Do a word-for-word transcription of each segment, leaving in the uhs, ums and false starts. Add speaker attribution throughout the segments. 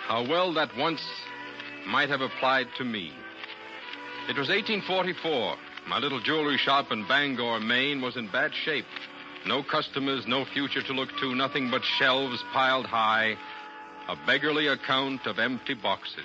Speaker 1: How well that once might have applied to me. It was eighteen forty-four. My little jewelry shop in Bangor, Maine, was in bad shape. No customers, no future to look to, nothing but shelves piled high. A beggarly account of empty boxes.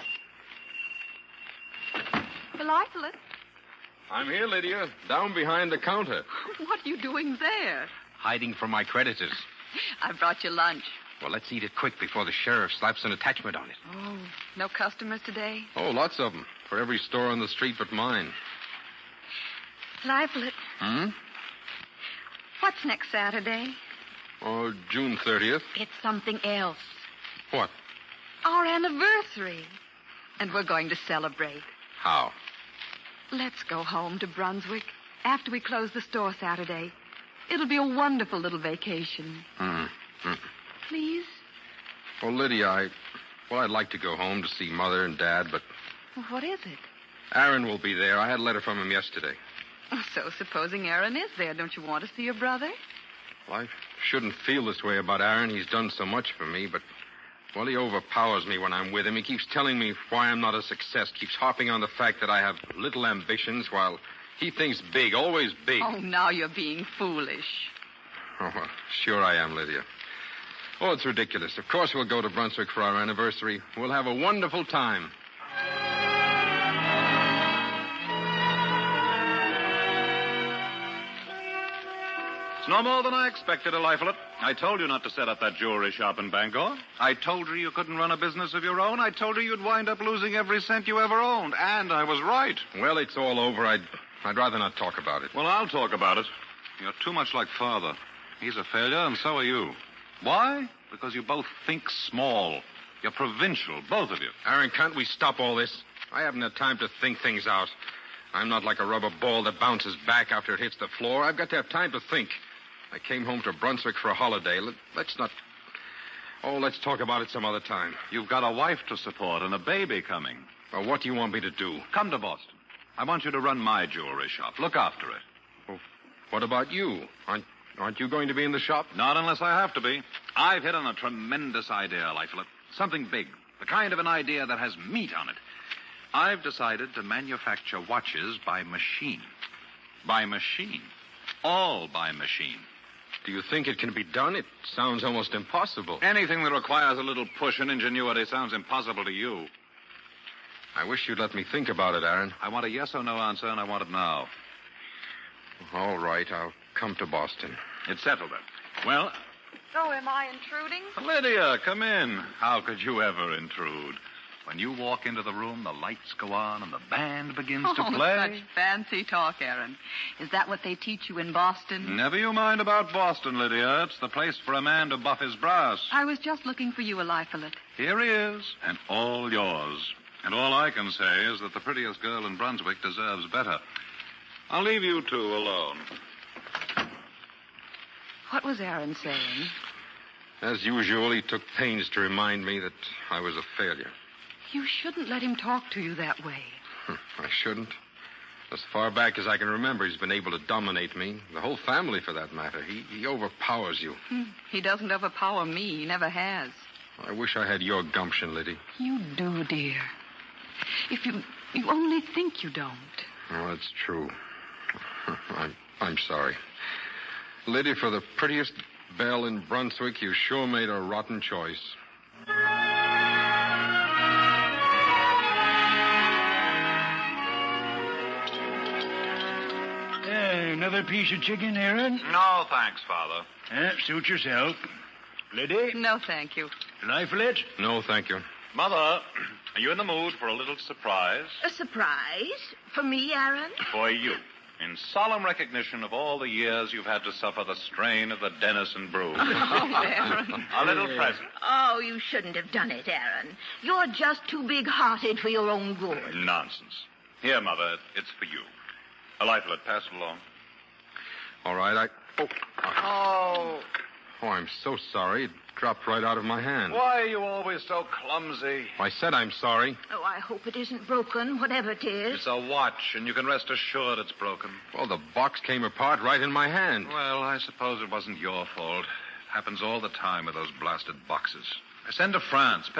Speaker 2: Delightful.
Speaker 1: I'm here, Lydia, down behind the counter.
Speaker 2: What are you doing there?
Speaker 1: Hiding from my creditors.
Speaker 2: I brought you lunch.
Speaker 1: Well, let's eat it quick before the sheriff slaps an attachment on it.
Speaker 2: Oh, no customers today?
Speaker 1: Oh, lots of them. For every store on the street but mine.
Speaker 2: Lifelet.
Speaker 1: Hmm?
Speaker 2: What's next Saturday?
Speaker 1: Oh, June thirtieth.
Speaker 2: It's something else.
Speaker 1: What?
Speaker 2: Our anniversary. And we're going to celebrate.
Speaker 1: How?
Speaker 2: Let's go home to Brunswick after we close the store Saturday. It'll be a wonderful little vacation.
Speaker 1: Hmm. hmm.
Speaker 2: Please?
Speaker 1: Well, Lydia, I... Well, I'd like to go home to see Mother and Dad, but...
Speaker 2: Well, what is it?
Speaker 1: Aaron will be there. I had a letter from him yesterday.
Speaker 2: Oh, so supposing Aaron is there, don't you want to see your brother?
Speaker 1: Well, I shouldn't feel this way about Aaron. He's done so much for me, but... Well, he overpowers me when I'm with him. He keeps telling me why I'm not a success, keeps harping on the fact that I have little ambitions, while he thinks big, always big.
Speaker 2: Oh, now you're being foolish.
Speaker 1: Oh, well, sure I am, Lydia. Oh, it's ridiculous. Of course we'll go to Brunswick for our anniversary. We'll have a wonderful time.
Speaker 3: It's no more than I expected, Eliphalet. I told you not to set up that jewelry shop in Bangor. I told you you couldn't run a business of your own. I told you you'd wind up losing every cent you ever owned. And I was right.
Speaker 1: Well, it's all over. I'd, I'd rather not talk about it.
Speaker 3: Well, I'll talk about it. You're too much like Father. He's a failure, and so are you. Why? Because you both think small. You're provincial, both of you.
Speaker 1: Aaron, can't we stop all this? I haven't had time to think things out. I'm not like a rubber ball that bounces back after it hits the floor. I've got to have time to think. I came home to Brunswick for a holiday. Let, let's not... Oh, let's talk about it some other time.
Speaker 3: You've got a wife to support and a baby coming.
Speaker 1: Well, what do you want me to do?
Speaker 3: Come to Boston. I want you to run my jewelry shop. Look after it.
Speaker 1: Well, what about you? Aren't, aren't you going to be in the shop?
Speaker 3: Not unless I have to be. I've hit on a tremendous idea, Eliphalet. Something big. The kind of an idea that has meat on it. I've decided to manufacture watches by machine. By machine. All by machine.
Speaker 1: Do you think it can be done? It sounds almost impossible.
Speaker 3: Anything that requires a little push and ingenuity sounds impossible to you.
Speaker 1: I wish you'd let me think about it, Aaron.
Speaker 3: I want a yes or no answer, and I want it now.
Speaker 1: All right, I'll come to Boston.
Speaker 3: It's settled then. Well...
Speaker 2: Oh, am I intruding?
Speaker 3: Lydia, come in. How could you ever intrude? When you walk into the room, the lights go on and the band begins
Speaker 2: oh,
Speaker 3: to play.
Speaker 2: Such fancy talk, Aaron. Is that what they teach you in Boston?
Speaker 3: Never you mind about Boston, Lydia. It's the place for a man to buff his brass.
Speaker 2: I was just looking for you, Eliphalet.
Speaker 3: Here he is, and all yours. And all I can say is that the prettiest girl in Brunswick deserves better. I'll leave you two alone.
Speaker 2: What was Aaron saying?
Speaker 1: As usual, he took pains to remind me that I was a failure.
Speaker 2: You shouldn't let him talk to you that way.
Speaker 1: I shouldn't. As far back as I can remember, he's been able to dominate me. The whole family, for that matter. He, he overpowers you.
Speaker 2: Hmm. He doesn't overpower me. He never has.
Speaker 1: I wish I had your gumption, Liddy.
Speaker 2: You do, dear. If you you only think you don't.
Speaker 1: Oh, that's true. I'm, I'm sorry. Liddy, for the prettiest belle in Brunswick, you sure made a rotten choice.
Speaker 4: Another piece of chicken, Aaron?
Speaker 3: No, thanks, Father.
Speaker 4: Uh, suit yourself. Liddy?
Speaker 2: No, thank you.
Speaker 4: Lifelet?
Speaker 1: No, thank you.
Speaker 3: Mother, are you in the mood for a little surprise?
Speaker 5: A surprise? For me, Aaron?
Speaker 3: For you. In solemn recognition of all the years you've had to suffer the strain of the Denison brew.
Speaker 2: Oh, Aaron.
Speaker 3: A little present.
Speaker 5: Oh, you shouldn't have done it, Aaron. You're just too big-hearted for your own good.
Speaker 3: Nonsense. Here, Mother, it's for you. Eliphalet, pass it along.
Speaker 1: All right, I... Oh.
Speaker 2: Oh.
Speaker 1: Oh, I'm so sorry. It dropped right out of my hand.
Speaker 3: Why are you always so clumsy?
Speaker 1: I said I'm sorry.
Speaker 5: Oh, I hope it isn't broken, whatever it is.
Speaker 3: It's a watch, and you can rest assured it's broken.
Speaker 1: Well, the box came apart right in my hand.
Speaker 3: Well, I suppose it wasn't your fault. Happens all the time with those blasted boxes. I send to France.